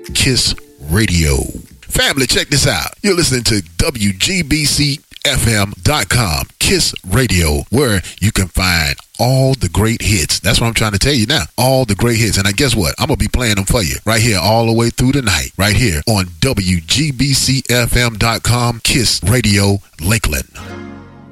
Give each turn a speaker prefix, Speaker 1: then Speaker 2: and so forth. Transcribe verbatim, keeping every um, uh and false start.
Speaker 1: Kiss Radio. Family, check this out. You're listening to W G B C F M dot com, Kiss Radio, where you can find all the great hits. That's what I'm trying to tell you now. All the great hits. And I guess what? I'm going to be playing them for you right here all the way through the night. Right here on W G B C F M dot com, Kiss Radio, Lakeland.